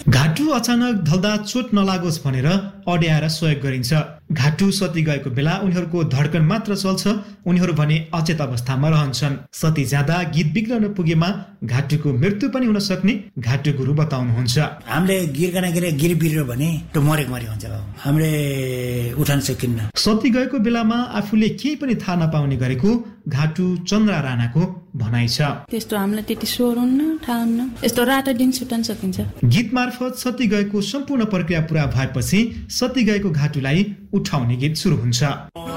घाटु अचानक ढल्दा चोट नलागोस् भनेर अड्याएर सहयोग गरिन्छ। घाटु सती गएको बेला उनीहरूको धड्कन मात्र चल्छ, उनीहरू भने अचेत अवस्थामा रहन्छन्। सती जाँदा गीत बिग्रन पुगेमा घाटुको मृत्यु पनि हुन सक्ने घाटु गुरु बताउनुहुन्छ। हामीले गिर बिग्रियो भने त्यो मरेको हुन्छ, हामीले उठाउन सकिन्न। सती गएको बेलामा आफूले केही पनि थाहा नपाउने गरेको घाटु चन्द्रा राणाको भनाइ छ। त्यस्तो हामीलाई त्यति स्वर हुन्न, थाहा हुन्न, यस्तो रातो दिन सुटाउन सकिन्छ। गीत मार्फत सती गएको सम्पूर्ण प्रक्रिया पूरा भएपछि सती गएको घाटुलाई उठाउने गीत सुरु हुन्छ।